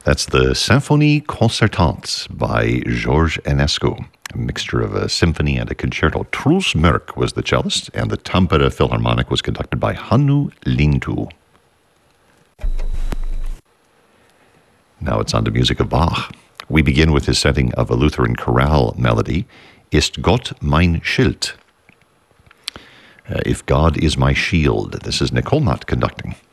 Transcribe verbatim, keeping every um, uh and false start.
That's the Symphonie Concertante by Georges Enescu, a mixture of a symphony and a concerto. Truls Mørk was the cellist, and the Tampere Philharmonic was conducted by Hannu Lintu. Now it's on to music of Bach. We begin with his setting of a Lutheran chorale melody, Ist Gott mein Schild? Uh, if God is my shield. This is Nicole Mott conducting.